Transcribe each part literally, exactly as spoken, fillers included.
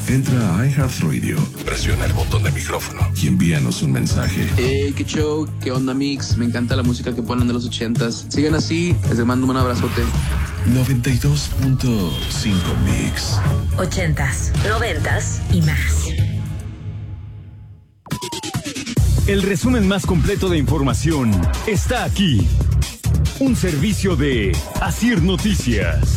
Entra a iHeartRadio, presiona el botón de micrófono y envíanos un mensaje. Hey, qué show, qué onda, mix. Me encanta la música que ponen de los ochentas. Sigan así, les mando un abrazote. noventa y dos punto cinco Mix. Ochentas, noventas y más. El resumen más completo de información está aquí. Un servicio de Asir Noticias.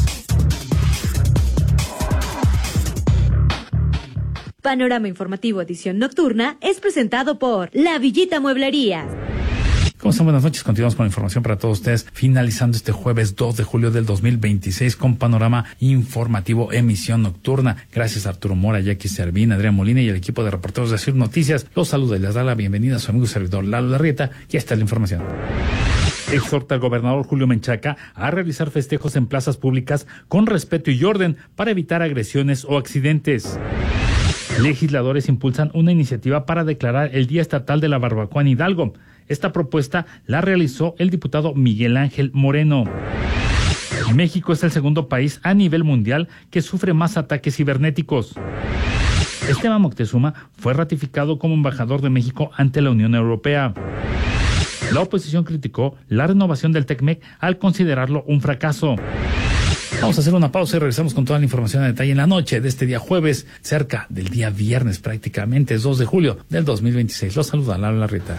Panorama Informativo Edición Nocturna es presentado por La Villita Mueblería. ¿Cómo están? Buenas noches. Continuamos con la información para todos ustedes, finalizando este jueves dos de julio del dos mil veintiséis con Panorama Informativo Emisión Nocturna. Gracias a Arturo Mora, Jackie Servín, Adrián Molina y el equipo de reporteros de Asir Noticias. Los saluda y les da la bienvenida a su amigo y servidor Lalo Larrieta. Y esta es la información. Exhorta al gobernador Julio Menchaca a realizar festejos en plazas públicas con respeto y orden para evitar agresiones o accidentes. Legisladores impulsan una iniciativa para declarar el Día Estatal de la Barbacoa en Hidalgo. Esta propuesta la realizó el diputado Miguel Ángel Moreno. México es el segundo país a nivel mundial que sufre más ataques cibernéticos. Esteban Moctezuma fue ratificado como embajador de México ante la Unión Europea. La oposición criticó la renovación del TECMEC al considerarlo un fracaso. Vamos a hacer una pausa y regresamos con toda la información a detalle en la noche de este día jueves, cerca del día viernes prácticamente, es dos de julio del dos mil veintiséis. Los saluda Lalo Larrieta.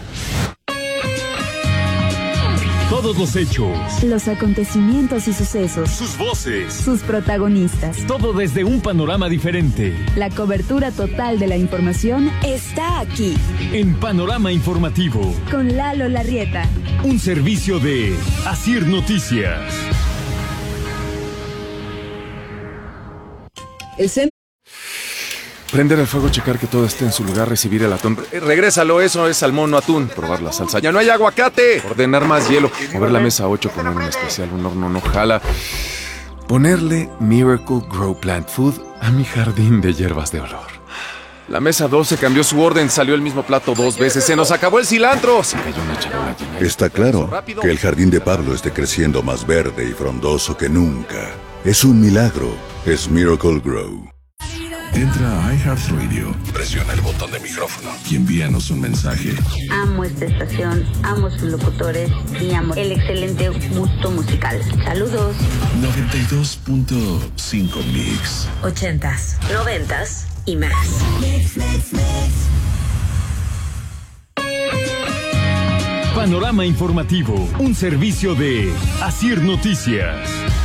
Todos los hechos, los acontecimientos y sucesos, sus voces, sus protagonistas. Todo desde un panorama diferente. La cobertura total de la información está aquí. En Panorama Informativo. Con Lalo Larrieta. Un servicio de Asir Noticias. El centro. Prender el fuego, checar que todo esté en su lugar, recibir el atún. Eh, regrésalo, eso es salmón, no atún. Probar la salsa. ¡Ya no hay aguacate! Ordenar más hielo. Mover la mesa a ocho, poner un especial, un horno no jala. Ponerle Miracle Grow Plant Food a mi jardín de hierbas de olor. La mesa doce cambió su orden, salió el mismo plato dos veces. ¡Se nos acabó el cilantro! Se cayó una charola llena. Está claro que el jardín de Pablo esté creciendo más verde y frondoso que nunca. Es un milagro. Es Miracle Grow. Entra a iHeartRadio, presiona el botón de micrófono y envíanos un mensaje. Amo esta estación, amo sus locutores y amo el excelente gusto musical. Saludos. noventa y dos punto cinco Mix. Ochentas, noventas y más. Mix, mix, mix. Panorama Informativo, un servicio de Asir Noticias.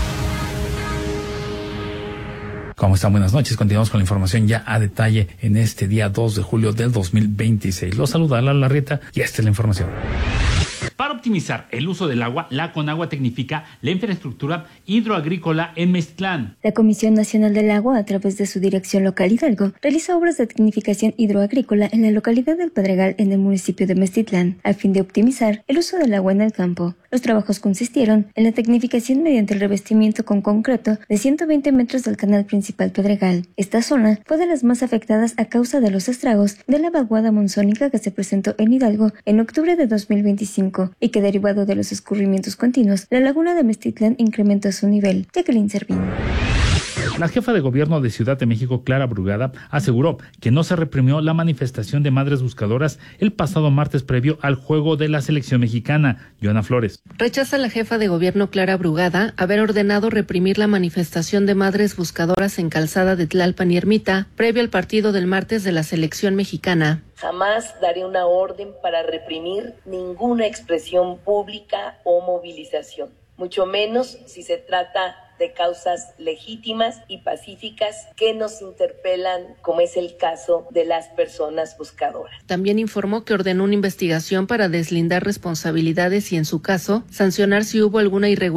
¿Cómo están? Buenas noches. Continuamos con la información ya a detalle en este día dos de julio del dos mil veintiséis. Los saluda Lalo Larrieta y esta es la información. Para optimizar el uso del agua, la Conagua tecnifica la infraestructura hidroagrícola en Meztlán. La Comisión Nacional del Agua, a través de su dirección local Hidalgo, realiza obras de tecnificación hidroagrícola en la localidad del Pedregal, en el municipio de Meztitlán, a fin de optimizar el uso del agua en el campo. Los trabajos consistieron en la tecnificación mediante el revestimiento con concreto de ciento veinte metros del canal principal Pedregal. Esta zona fue de las más afectadas a causa de los estragos de la vaguada monzónica que se presentó en Hidalgo en octubre de dos mil veinticinco y que, derivado de los escurrimientos continuos, la laguna de Meztitlán incrementó su nivel. Jacqueline Servín. La jefa de gobierno de Ciudad de México, Clara Brugada, aseguró que no se reprimió la manifestación de madres buscadoras el pasado martes previo al juego de la selección mexicana. Joana Flores. Rechaza la jefa de gobierno, Clara Brugada, haber ordenado reprimir la manifestación de madres buscadoras en Calzada de Tlalpan y Ermita previo al partido del martes de la selección mexicana. Jamás daré una orden para reprimir ninguna expresión pública o movilización, mucho menos si se trata de causas legítimas y pacíficas que nos interpelan, como es el caso de las personas buscadoras. También informó que ordenó una investigación para deslindar responsabilidades y, en su caso, sancionar si hubo alguna irregularidad